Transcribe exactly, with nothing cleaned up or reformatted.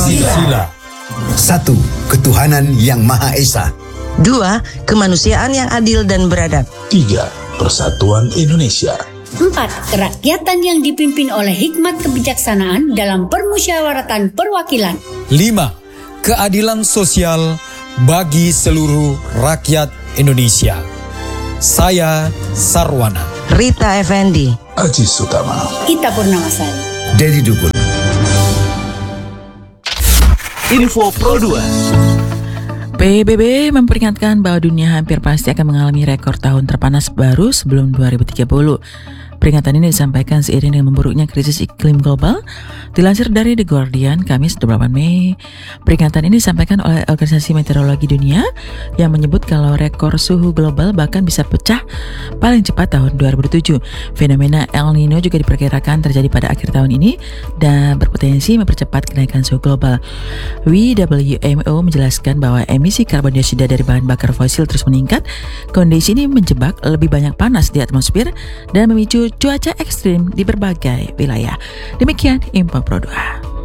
Pancasila. Satu, ketuhanan yang Maha Esa. Dua, kemanusiaan yang adil dan beradab. Tiga, persatuan Indonesia. Empat, kerakyatan yang dipimpin oleh hikmat kebijaksanaan dalam permusyawaratan perwakilan. Lima, keadilan sosial bagi seluruh rakyat Indonesia. Saya Sarwana. Rita Effendi. Aji Sutama. Ita Purnamasari. Dedi Dukun. Info Pro dua. P B B memperingatkan bahwa dunia hampir pasti akan mengalami rekor tahun terpanas baru sebelum dua ribu tiga puluh. Peringatan ini disampaikan seiring dengan memburuknya krisis iklim global. Dilansir dari The Guardian, Kamis dua puluh delapan Mei, peringatan ini disampaikan oleh Organisasi Meteorologi Dunia yang menyebut kalau rekor suhu global bahkan bisa pecah paling cepat tahun dua ribu tujuh. Fenomena El Nino juga diperkirakan terjadi pada akhir tahun ini dan berpotensi mempercepat kenaikan suhu global. W W M O menjelaskan bahwa emisi karbon dioksida dari bahan bakar fosil terus meningkat. Kondisi ini menjebak lebih banyak panas di atmosfer dan memicu cuaca ekstrim di berbagai wilayah. Demikian Info Pro dua.